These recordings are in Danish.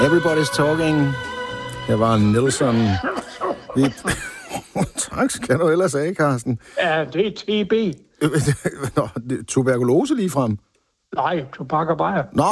Everybody's Talking. Jeg var Nelson. Tak skal du ellers sige, Carsten. Ja, det er TB. Nå, tuberkulose lige frem. Nej, tobak og bajer. Nå.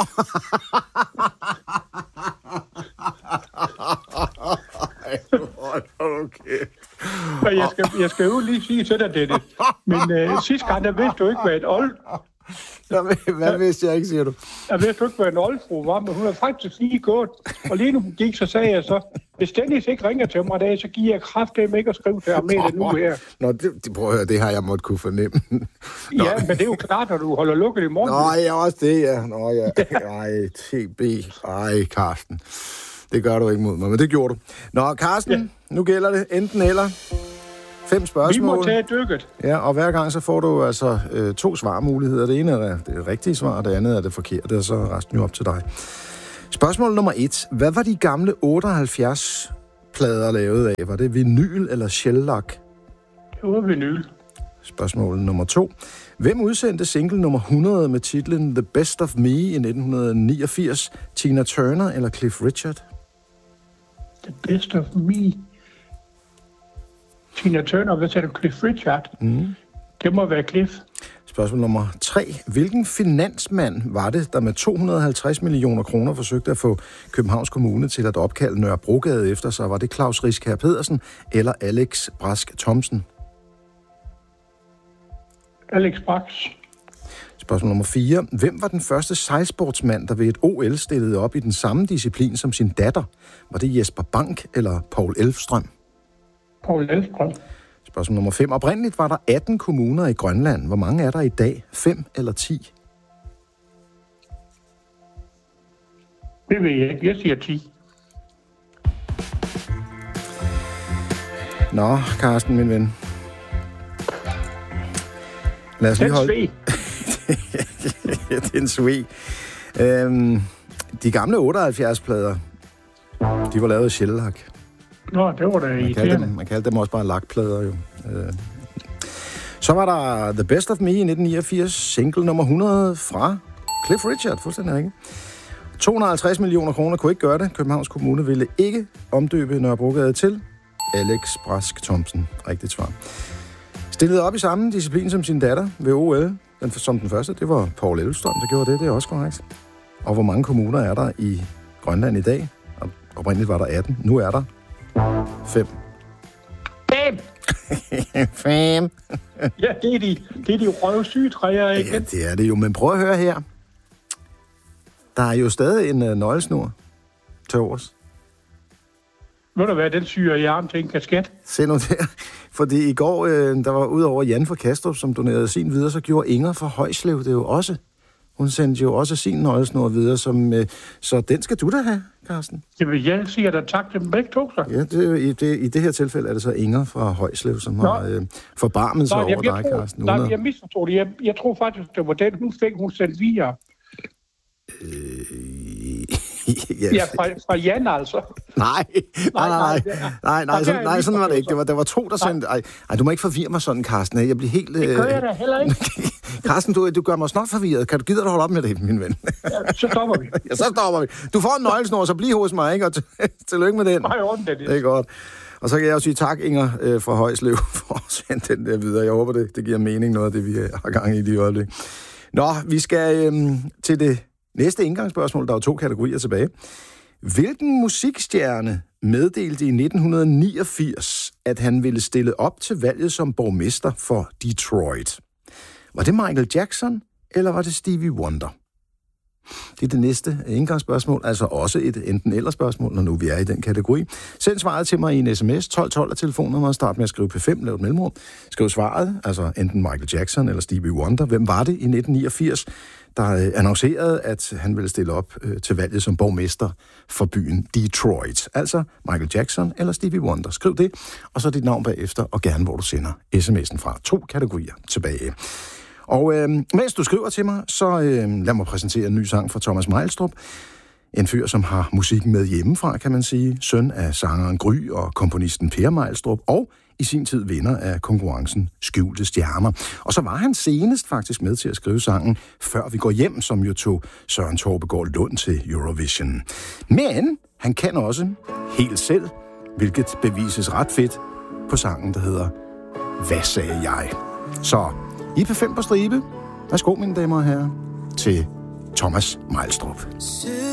Okay. Jeg skal jo lige sige til dig, Dennis. Men sidste gang, der vidste du ikke, hvad et old... Hvad vidste jeg ikke, siger du? Jeg vidste du ikke, hvad en oldfru var, men hun er faktisk lige gået. Og lige nu hun gik, så sagde jeg så, hvis Dennis ikke ringer til mig i dag, så giver jeg kraftedeme ikke at skrive til ham med det nu her. Nå, prøv at høre, det har jeg måtte kunne fornemme. Nå. Ja, men det er jo klart, når du holder lukket i morgen. Nå, ja, også det, ja. Nå, ja. Ej, TB. Ej, Carsten. Det gør du ikke mod mig, men det gjorde du. Nå, Carsten, Nu gælder det enten eller. 5 spørgsmål. Vi må tage dykket. Ja, og hver gang så får du altså 2 svarmuligheder. Det ene er det rigtige svar, og det andet er det forkerte, og så er resten jo op til dig. Spørgsmål nummer 1. Hvad var de gamle 78-plader lavet af? Var det vinyl eller shellac? Det var vinyl. Spørgsmål nummer 2. Hvem udsendte single nummer 100 med titlen The Best of Me i 1989? Tina Turner eller Cliff Richard? The Best of Me. Tina Turner, hvad sagde du? Cliff Richard? Det må være Cliff. Spørgsmål nummer 3. Hvilken finansmand var det, der med 250 millioner kroner forsøgte at få Københavns Kommune til at opkalde Nørrebrogade efter sig? Var det Claus Riskær Pedersen eller Alex Brask Thomsen? Alex Brask. Spørgsmål nummer 4. Hvem var den første sejlsportsmand, der ved et OL stillede op i den samme disciplin som sin datter? Var det Jesper Bank eller Poul Elfstrøm? Poul Elfstrøm. Spørgsmål nummer 5. Oprindeligt var der 18 kommuner i Grønland. Hvor mange er der i dag? 5 eller 10? Det ved jeg ikke. Jeg siger 10. Nå, Carsten, min ven. Lad os lige holde... Det er en sveg. De gamle 78-plader, de var lavet af shellac. Nå, det var da irriterende. Man kaldte dem også bare lakplader, jo. Så var der The Best of Me i 1989, single nummer 100 fra Cliff Richard, fuldstændig rigtigt. 250 millioner kroner kunne ikke gøre det. Københavns Kommune ville ikke omdøbe Nørrebrogade til Alex Brask Thomsen. Rigtigt svar. Stillede op i samme disciplin som sin datter ved OL. Som den første, det var Poul Elfstrøm, der gjorde det. Det er også korrekt. Og hvor mange kommuner er der i Grønland i dag? Oprindeligt var der 18. Nu er der 5. 5. Ja, det er de røvsyge træer, ikke? Ja, det er det jo. Men prøv at høre her. Der er jo stadig en nøglesnor til overs. Ved du hvad, den syger i arm til en kasket? Se nu der. Fordi i går, der var udover Jan fra Kastrup, som donerede sin videre, så gjorde Inger fra Højslev det jo også. Hun sendte jo også sin nøglesnor videre, så den skal du da have, Carsten. Jamen, jeg siger da tak til dem begge to, så. Ja, i det her tilfælde er det så Inger fra Højslev, som har forbarmet sig over dig, Carsten. Nej, jeg misforstod det. Jeg tror faktisk, det var den, hun sendte videre. Ja, fra Jan altså. Nej, sådan var det ikke. Der var 2, der sendte... Ej, du må ikke forvirre mig sådan, Carsten. Jeg bliver helt... Det gør jeg da heller ikke. Carsten, du gør mig snart forvirret. Kan du gide at holde op med det, min ven? Ja, så stopper vi. Ja, så stopper vi. Du får en nøglesnor, så bliv hos mig, ikke? Og tillykke med den. Nej, ordentligt. Det er godt. Og så kan jeg jo sige tak, Inger fra Højslev, for at sende den der videre. Jeg håber, det giver mening, noget af det, vi har gang i lige øjeblik. Nå, vi skal til det næste indgangsspørgsmål. Der er 2 kategorier tilbage. Hvilken musikstjerne meddelte i 1989, at han ville stille op til valget som borgmester for Detroit? Var det Michael Jackson, eller var det Stevie Wonder? Det er det næste indgangsspørgsmål, altså også et enten-eller-spørgsmål, når nu vi er i den kategori. Send svaret til mig i en sms, 1212 af telefonnummeret, start med at skrive P5, lav et mellemrum. Skriv svaret, altså enten Michael Jackson eller Stevie Wonder. Hvem var det i 1989, der annoncerede, at han ville stille op til valget som borgmester for byen Detroit? Altså Michael Jackson eller Stevie Wonder. Skriv det, og så dit navn bagefter, og gerne hvor du sender sms'en fra. 2 kategorier tilbage. Og mens du skriver til mig, så lad mig præsentere en ny sang fra Thomas Meilstrup. En fyr, som har musikken med hjemmefra, kan man sige. Søn af sangeren Gry og komponisten Per Meilstrup, og i sin tid vinder af konkurrencen Skjulte Stjerner. Og så var han senest faktisk med til at skrive sangen Før vi går hjem, som jo tog Søren Torbegaard Lund til Eurovision. Men han kan også helt selv, hvilket bevises ret fedt på sangen, der hedder Hvad sagde jeg? Så IP5 på stribe. Værsgo, mine damer og herrer, til Thomas Mejlstrup.